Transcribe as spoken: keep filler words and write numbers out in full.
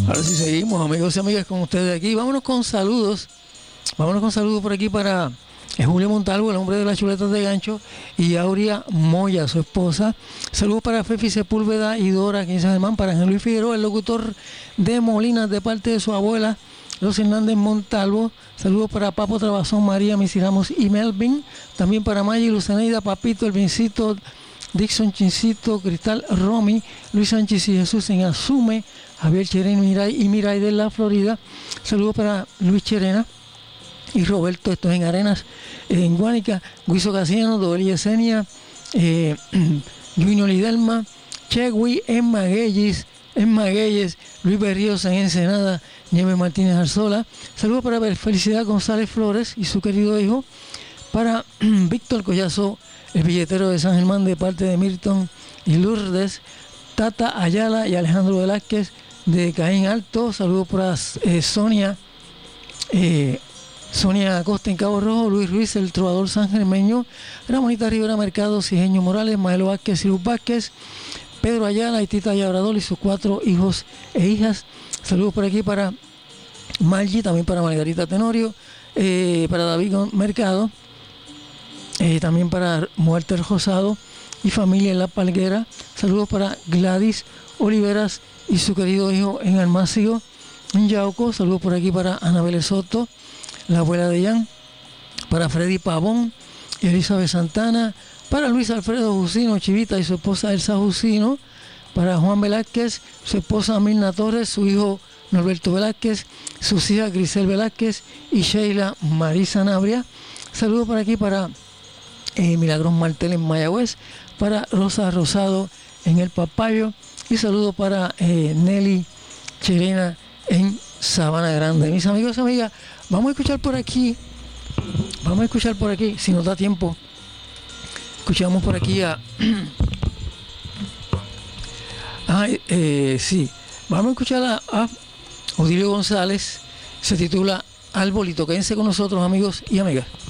Ahora sí seguimos, amigos y amigas, con ustedes aquí. Vámonos con saludos. Vámonos con saludos por aquí para Julio Montalvo, el hombre de las chuletas de gancho, y Aurea Moya, su esposa. Saludos para Fefi Sepúlveda y Dora, aquí en San Germán, para Ángel Luis Figueroa, el locutor de Molinas, de parte de su abuela, Los Hernández Montalvo. Saludos para Papo Trabazón, María Misiramos y Melvin. También para Maggie, Luceneida, Papito, Elvincito, Dixon Chincito, Cristal Romy, Luis Sánchez y Jesús en Asume, Javier Cherena y Miray, y Miray de la Florida. Saludos para Luis Cherena y Roberto, esto es en Arenas, en Guánica, Guiso Casiano, Doel Yesenia, eh, Junior Lidelma, Chegui en Magueyes, en Magueyes, Luis Berríos en Ensenada, Nieves Martínez Arzola. Saludos para Felicidad González Flores y su querido hijo, para Víctor Collazo, el billetero de San Germán, de parte de Milton y Lourdes, Tata Ayala y Alejandro Velázquez de Caín Alto. Saludos para eh, Sonia, eh, Sonia Acosta en Cabo Rojo, Luis Ruiz, el trovador sangermeño, Ramonita Rivera Mercado, Cijeño Morales, Maelo Vázquez y Luz Vázquez, Pedro Ayala y Tita Labrador y sus cuatro hijos e hijas. Saludos por aquí para Margie, también para Margarita Tenorio, eh, para David Mercado, eh, también para Muerte Rosado y familia en La Palguera. Saludos para Gladys Oliveras y su querido hijo en Almácigo, en Yauco. Saludos por aquí para Anabel Soto, la abuela de Jan, para Freddy Pavón y Elizabeth Santana, para Luis Alfredo Jusino Chivita y su esposa Elsa Jusino, para Juan Velázquez, su esposa Mirna Torres, su hijo Norberto Velázquez, sus hijas Grisel Velázquez y Sheila Marisa Nabria. Saludos por aquí para eh, Milagros Martel en Mayagüez, para Rosa Rosado en El Papayo, y saludos para eh, Nelly Cherena en Sabana Grande. Mis amigos y amigas, vamos a escuchar por aquí, vamos a escuchar por aquí, si nos da tiempo, escuchamos por aquí a... ah, eh, sí, vamos a escuchar a, a Odilio González, se titula Arbolito. Quédense con nosotros, amigos y amigas.